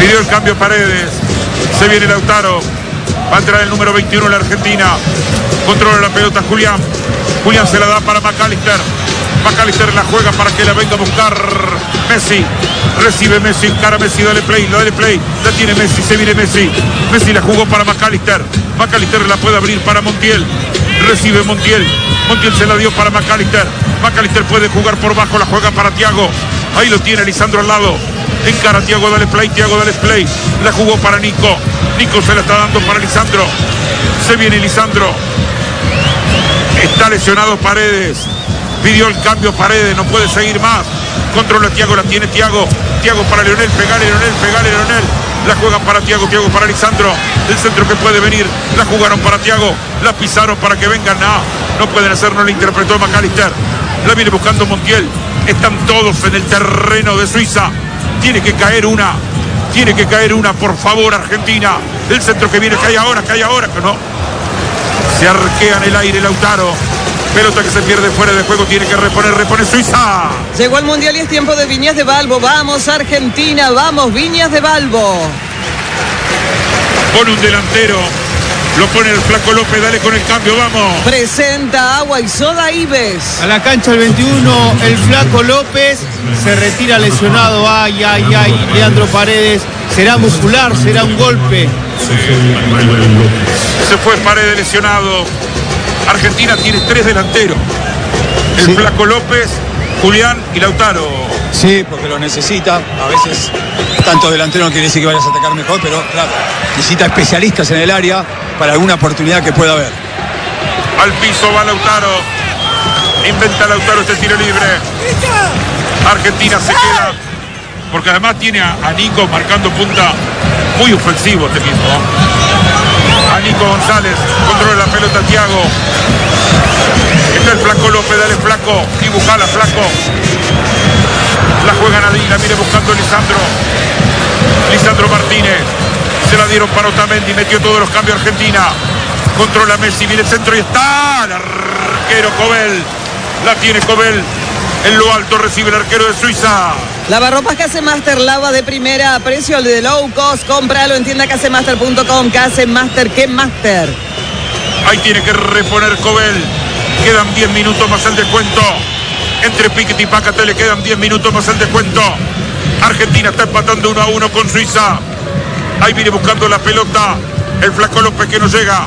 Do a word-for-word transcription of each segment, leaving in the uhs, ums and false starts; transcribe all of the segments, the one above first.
Pidió el cambio Paredes. Se viene Lautaro. Va a entrar el número veintiuno en la Argentina. Controla la pelota Julián. Julián se la da para McAllister. McAllister la juega para que la venga a buscar Messi. Recibe Messi, encara Messi, dale play, dale play. La tiene Messi, se viene Messi. Messi la jugó para McAllister. McAllister la puede abrir para Montiel. Recibe Montiel. Montiel se la dio para McAllister. McAllister puede jugar por bajo, la juega para Thiago. Ahí lo tiene Lisandro al lado. Encara a Thiago, dale play, Thiago, dale play. La jugó para Nico. Nico se la está dando para Lisandro. Se viene Lisandro. Está lesionado Paredes. Pidió el cambio Paredes, no puede seguir más. Controla Thiago, la tiene Thiago. Thiago para Leonel, pegale Leonel, pegale Leonel. La juegan para Thiago, Thiago para Lisandro. El centro que puede venir. La jugaron para Thiago. La pisaron para que vengan. No, no pueden hacer, no le interpretó McAllister. La viene buscando Montiel. Están todos en el terreno de Suiza. Tiene que caer una. Tiene que caer una, por favor, Argentina. El centro que viene, cae ahora, cae ahora. Que no. Se arquea en el aire Lautaro. Pelota que se pierde fuera de juego, tiene que reponer, repone Suiza. Llegó el Mundial y es tiempo de Viñas de Balbo. Vamos Argentina, vamos Viñas de Balbo. Pone un delantero, lo pone el Flaco López, dale con el cambio, vamos. Presenta Agua y Soda Ives. A la cancha el veintiuno, el Flaco López se retira lesionado. Ay, ay, ay, Leandro Paredes. Será muscular, será un golpe. Se fue Paredes lesionado. Argentina tiene tres delanteros. El sí. Flaco López, Julián y Lautaro. Sí, porque lo necesita. A veces tanto delantero no quiere decir que vayas a atacar mejor, pero claro, necesita especialistas en el área para alguna oportunidad que pueda haber. Al piso va Lautaro. Inventa Lautaro este tiro libre. Argentina se queda. Porque además tiene a, a Nico marcando punta. Muy ofensivo este equipo. A Nico González, controla la pelota Thiago. Está el Flaco López, dale Flaco, dibujala Flaco. La juega Nadine, la viene buscando Lisandro. Lisandro Martínez. Se la dieron para Otamendi, metió todos los cambios Argentina. Controla Messi, viene el centro y está el arquero Cobel. La tiene Cobel. En lo alto recibe el arquero de Suiza. Lavarropas Casemaster, lava de primera, precio al de low cost. Cómpralo en tienda casemaster punto com. Casemaster, ¿qué master? Ahí tiene que reponer Cobel. Quedan diez minutos más el descuento. Entre Piquet y Pácate le quedan diez minutos más el descuento. Argentina está empatando uno a uno con Suiza. Ahí viene buscando la pelota el Flaco López, que no llega.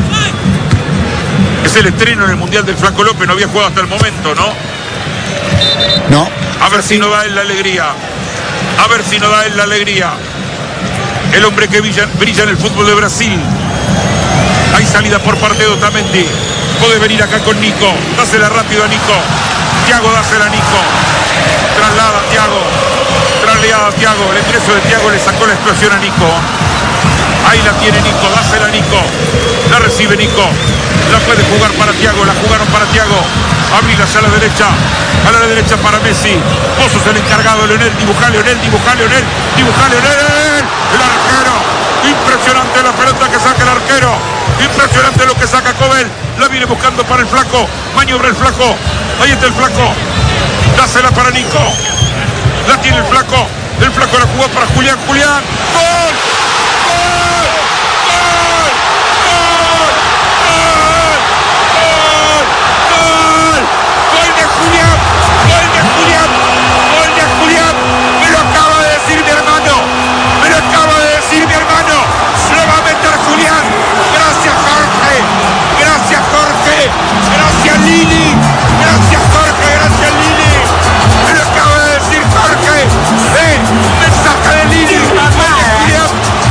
Es el estreno en el Mundial del Flaco López. No había jugado hasta el momento, ¿no? No. A ver si no da él la alegría. A ver si no da él la alegría. El hombre que brilla, brilla en el fútbol de Brasil. Hay salida por parte de Otamendi. Puede venir acá con Nico. Dásela rápido a Nico. Thiago, dásela a Nico. Traslada a Thiago. Traslada a Thiago. El ingreso de Thiago le sacó la explosión a Nico. Ahí la tiene Nico. Dásela a Nico. La recibe Nico. La puede jugar para Thiago. La jugaron para Thiago. Abrila hacia la derecha. A la derecha para Messi. Pozos el encargado. Leonel. Dibuja Leonel. Dibuja Leonel. Dibuja Leonel. El arquero. Impresionante la pelota que saca el arquero. Impresionante lo que saca Cobel. La viene buscando para el Flaco. Maniobra el Flaco. Ahí está el Flaco. Dásela para Nico. La tiene el Flaco. El Flaco la jugó para Julián. Julián. ¡Gol!